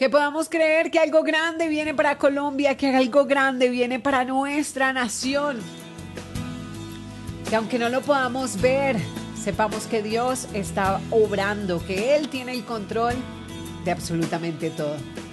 Que podamos creer que algo grande viene para Colombia, que algo grande viene para nuestra nación. Que aunque no lo podamos ver, sepamos que Dios está obrando, que Él tiene el control de absolutamente todo.